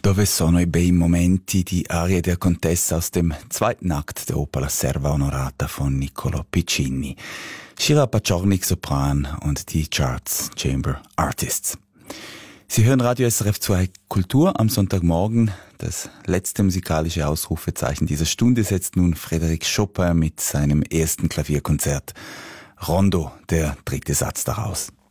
Dove sono i bei momenti, die Arie der Contessa aus dem zweiten Akt der Oper La Serva Onorata von Niccolò Piccinni. Shira Paczornik Sopran und die Charts Chamber Artists. Sie hören Radio SRF 2 Kultur am Sonntagmorgen. Das letzte musikalische Ausrufezeichen dieser Stunde setzt nun Frédéric Chopin mit seinem ersten Klavierkonzert. Rondo, der dritte Satz daraus.